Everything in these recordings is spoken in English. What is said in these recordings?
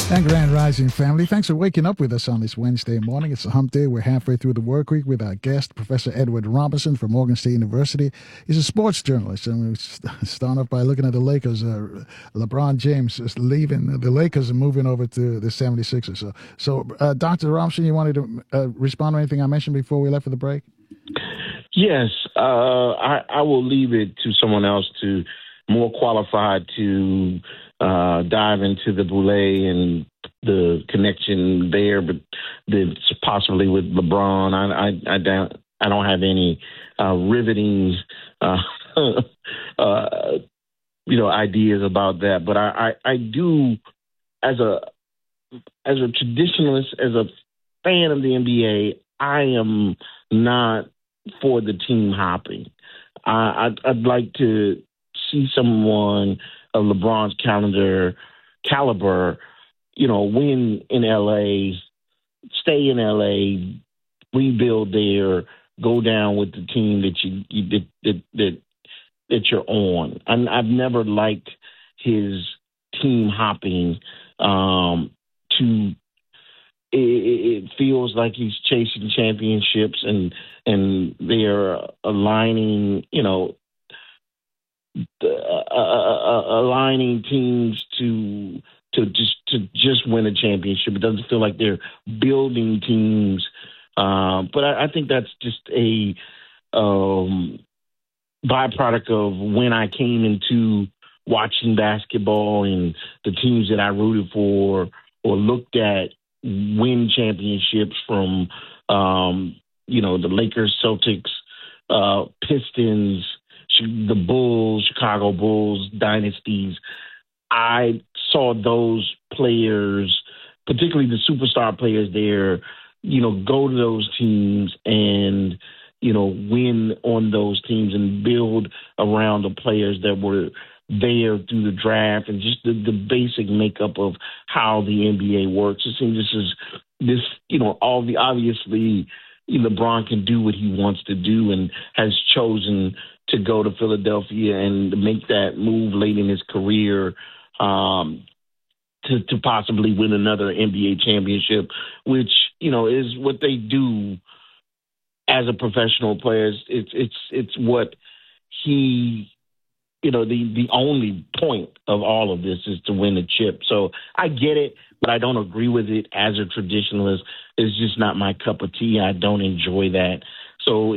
And Grand Rising family, thanks for waking up with us on this Wednesday morning. It's a hump day. We're halfway through the work week with our guest, Professor Edward Robinson from Morgan State University. He's a sports journalist, and we start off by looking at the Lakers. LeBron James is leaving the Lakers and moving over to the 76ers. So Dr. Robinson, you wanted to respond to anything I mentioned before we left for the break? Yes, I will leave it to someone else to more qualified to dive into the Boule and the connection there, but possibly with LeBron. I don't have any riveting ideas about that, but I do as a traditionalist, as a fan of the NBA, I am not for the team hopping. I'd like to see someone of LeBron's caliber, win in LA, stay in LA, rebuild there, go down with the team that you're on. I've never liked his team hopping. It feels like he's chasing championships and they're aligning, aligning teams to just win a championship. It doesn't feel like they're building teams. But I think that's just a byproduct of when I came into watching basketball and the teams that I rooted for or looked at win championships from, the Lakers, Celtics, Pistons, the Bulls, Chicago Bulls, dynasties. I saw those players, particularly the superstar players there, go to those teams and, win on those teams and build around the players that were there through the draft and just the basic makeup of how the NBA works. It seems obviously LeBron can do what he wants to do and has chosen to go to Philadelphia and make that move late in his career to possibly win another NBA championship, which, is what they do as a professional player. It's what he, the only point of all of this is to win a chip. So I get it, but I don't agree with it as a traditionalist. It's just not my cup of tea. I don't enjoy that. So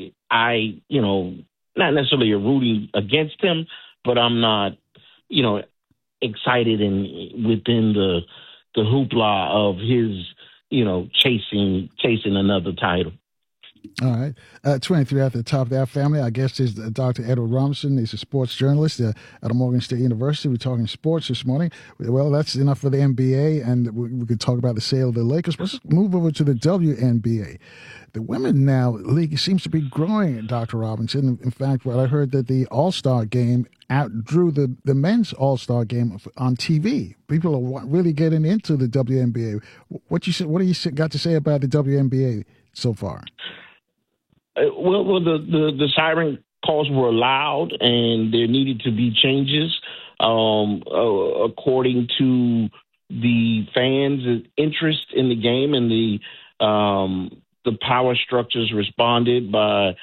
not necessarily rooting against him, but I'm not, excited and within the hoopla of his, chasing another title. All right. 23 at the top of our family. Our guest is Dr. Edward Robinson. He's a sports journalist at Morgan State University. We're talking sports this morning. Well, that's enough for the NBA, and we could talk about the sale of the Lakers. Let's move over to the WNBA. The women now league seems to be growing, Dr. Robinson. In fact, I heard that the All-Star game outdrew the men's All-Star game on TV. People are really getting into the WNBA. What do you got to say about the WNBA so far? Well, the siren calls were loud, and there needed to be changes according to the fans' interest in the game, and the power structures responded by,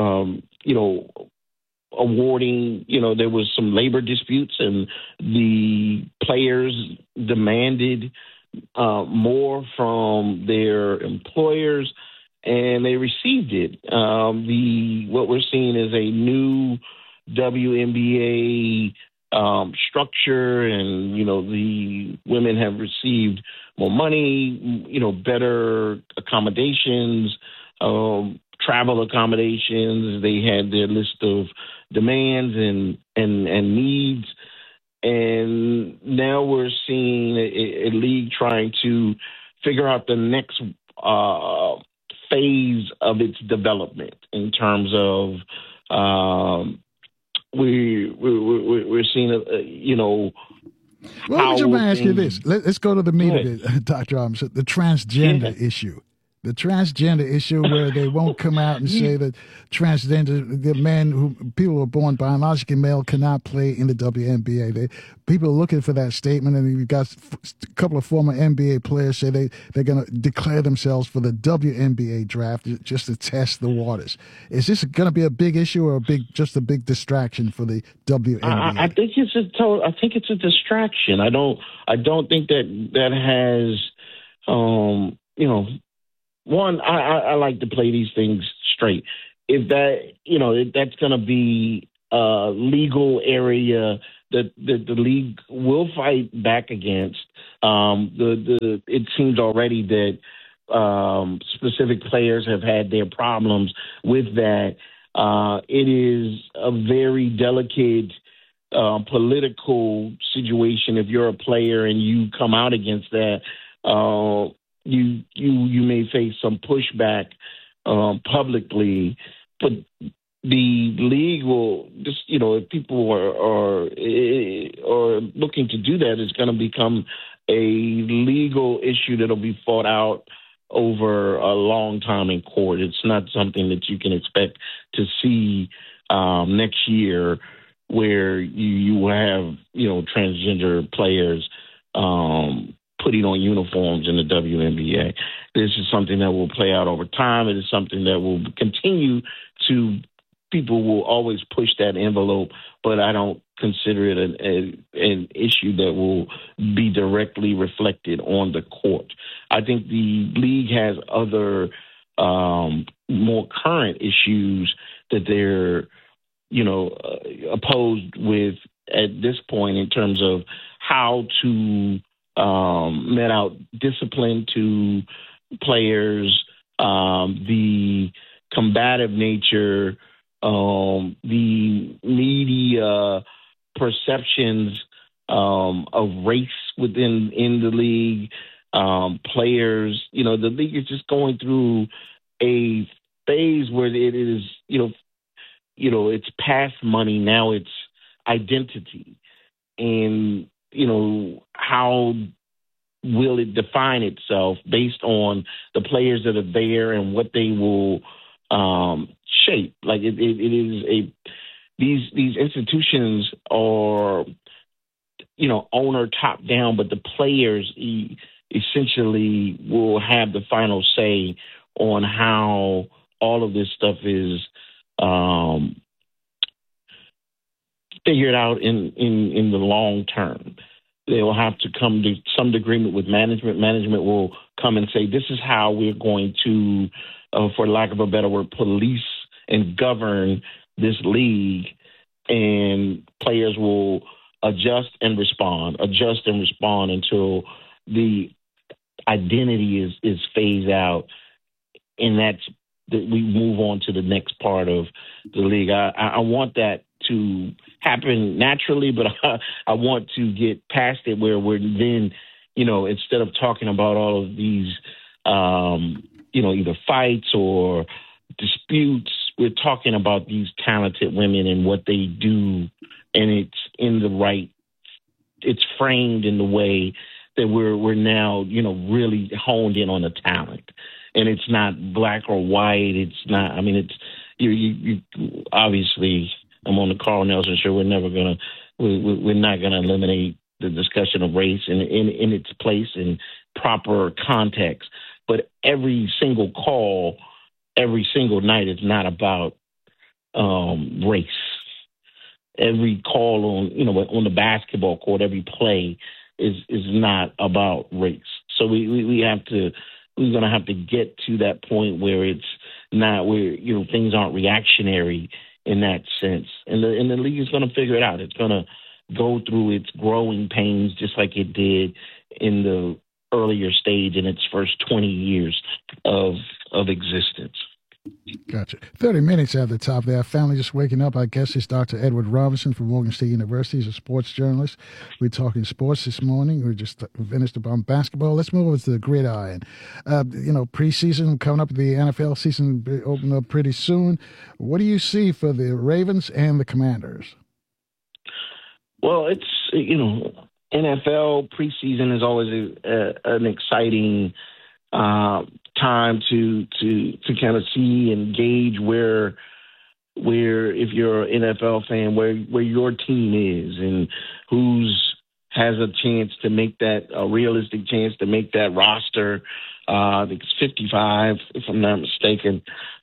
awarding. There was some labor disputes, and the players demanded more from their employers. And they received it. What we're seeing is a new WNBA structure, and the women have received more money, better accommodations, travel accommodations. They had their list of demands and needs, and now we're seeing a league trying to figure out the next phase of its development in terms of we're seeing Well, let me ask you this. Let's go to the meat of it, Dr. Robinson, the transgender issue. the transgender issue where they won't come out and say that the men who people who are born biologically male cannot play in the WNBA. People are looking for that statement, and you've got a couple of former NBA players say they're going to declare themselves for the WNBA draft just to test the waters. Is this going to be a big issue or just a big distraction for the WNBA? I think it's a distraction. I don't think that has one. I like to play these things straight. If that's going to be a legal area that the league will fight back against. It seems already that specific players have had their problems with that. It is a very delicate political situation. If you're a player and you come out against that, you may face some pushback publicly, but the league will just, if people are looking to do that, it's going to become a legal issue that'll be fought out over a long time in court. It's not something that you can expect to see next year, where you have transgender players putting on uniforms in the WNBA. This is something that will play out over time. It is something that will continue to. People will always push that envelope, but I don't consider it an issue that will be directly reflected on the court. I think the league has other more current issues that they're, opposed with at this point in terms of how to met out discipline to players, the combative nature, the media perceptions of race in the league, players. The league is just going through a phase where it is, it's past money. Now it's identity. And, how will it define itself based on the players that are there and what they will shape? Like it is these institutions are, owner top down, but the players essentially will have the final say on how all of this stuff is figured out in the long term. They will have to come to some agreement with management. Management will come and say, this is how we're going to, for lack of a better word, police and govern this league. And players will adjust and respond until the identity is phased out. And we move on to the next part of the league. I want that to happen naturally, but I want to get past it where we're then, instead of talking about all of these, either fights or disputes, we're talking about these talented women and what they do, and it's framed in the way that we're now, really honed in on the talent. And it's not black or white. It's not, it's, you obviously, I'm on the Carl Nelson show. We're not going to eliminate the discussion of race in its place in proper context. But every single call, every single night is not about race. Every call on the basketball court, every play is not about race. So we're going to have to get to that point where it's not where things aren't reactionary in that sense, and the league is going to figure it out. It's going to go through its growing pains just like it did in the earlier stage in its first 20 years of existence. Gotcha. 30 minutes at the top there. Family just waking up. Our guest is Dr. Edward Robinson from Morgan State University. He's a sports journalist. We're talking sports this morning. We just finished about basketball. Let's move over to the gridiron. Preseason coming up. The NFL season opening up pretty soon. What do you see for the Ravens and the Commanders? Well, it's, NFL preseason is always an exciting time to kind of see and gauge where if you're an NFL fan, where your team is and who's has a chance to make that, a realistic chance to make that roster. I think it's 55, if I'm not mistaken.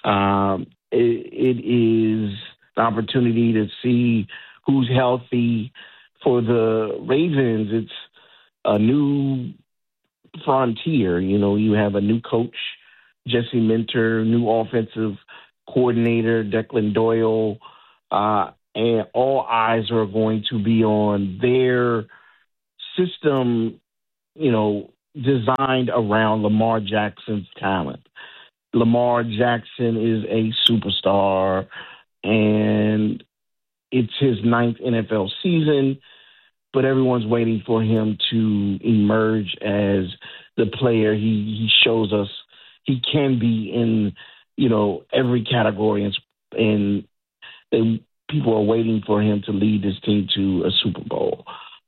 It is an opportunity to see who's healthy for the Ravens. It's a new frontier. You know, you have a new coach, Jesse Minter, new offensive coordinator, Declan Doyle, and all eyes are going to be on their system, you know, designed around Lamar Jackson's talent. Lamar Jackson is a superstar, and it's his 9th NFL season, but everyone's waiting for him to emerge as the player he shows us he can be in, you know, every category, and people are waiting for him to lead this team to a Super Bowl.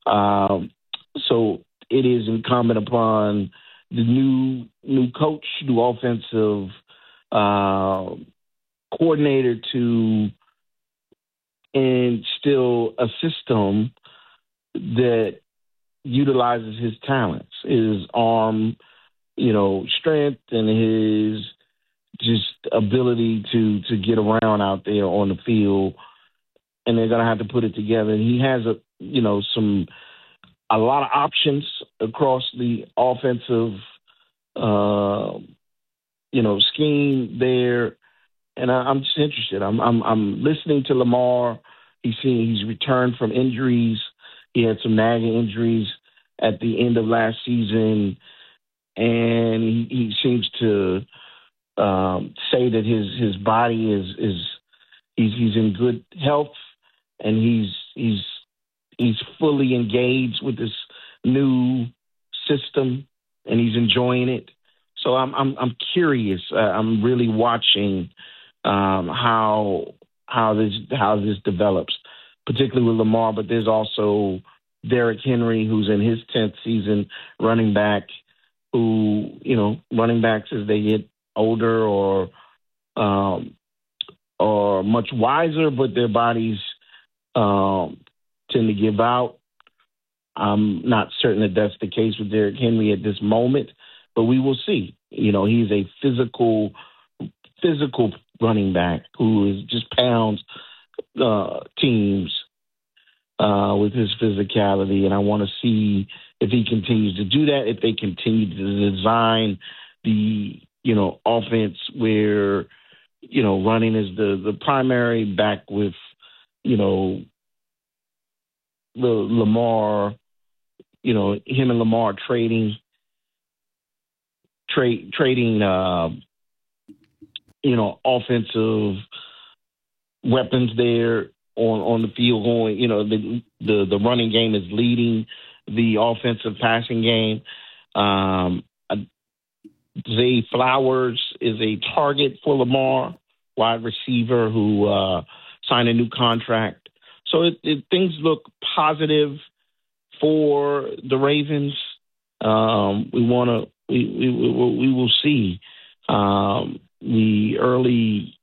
So it is incumbent upon the new coach, new offensive coordinator to instill a system that utilizes his talents, his arm, you know, strength, and his just ability to get around out there on the field. And they're going to have to put it together. And he has a lot of options across the offensive, scheme there. And I'm just interested. I'm listening to Lamar. He's returned from injuries. He had some nagging injuries at the end of last season, and he seems to say that his body is he's in good health, and he's fully engaged with this new system, and he's enjoying it. So I'm curious. I'm really watching how this develops, particularly with Lamar. But there's also Derrick Henry, who's in his 10th season, running back. Who, you know, running backs as they get older or much wiser, but their bodies tend to give out. I'm not certain that that's the case with Derrick Henry at this moment, but we will see. You know, he's a physical running back who is just pounds teams with his physicality, and I want to see if he continues to do that, if they continue to design the, you know, offense where, you know, running is the primary, back with, you know, the Lamar, you know, him and Lamar trading, you know, offensive weapons there on the field going, you know, the running game is leading the offensive passing game. Zay Flowers is a target for Lamar, wide receiver who signed a new contract. So things look positive for the Ravens. We will see the early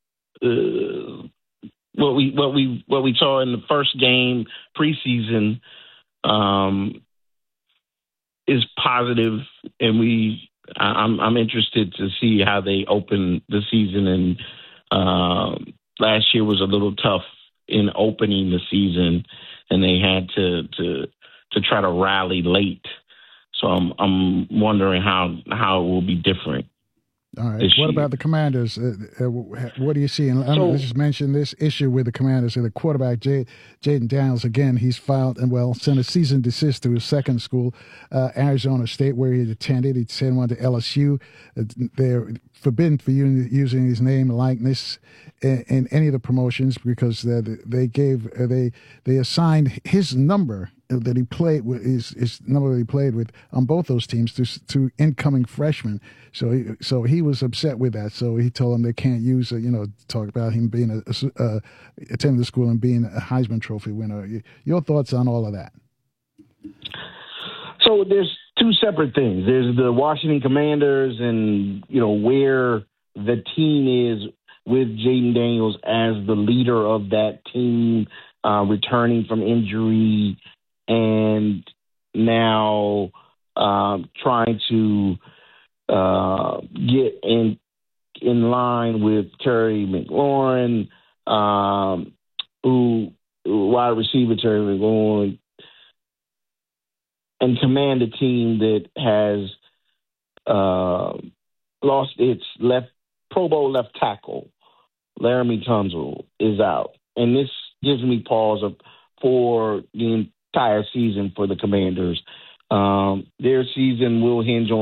what we saw in the first game preseason is positive, and I'm interested to see how they open the season. And last year was a little tough in opening the season, and they had to try to rally late. So I'm wondering how it will be different. All right. What about the Commanders? What do you see? And let's just mention this issue with the Commanders and the quarterback, Jaden Daniels. Again, he's filed sent a cease and desist to his second school, Arizona State, where he attended. He sent one to LSU. They're forbidden for using his name and likeness in any of the promotions because they assigned his number that he played with, his number that he played with on both those teams to incoming freshmen. So he was upset with that. So he told them they can't use talk about him being attending the school and being a Heisman Trophy winner. Your thoughts on all of that? So there's two separate things. There's the Washington Commanders and, where the team is with Jaden Daniels as the leader of that team, returning from injury and now trying to get in line with Terry McLaurin, wide receiver Terry McLaurin, and command a team that has lost its Pro Bowl left tackle. Laramie Tunsil is out. And this gives me pause for the entire season for the Commanders. Their season will hinge on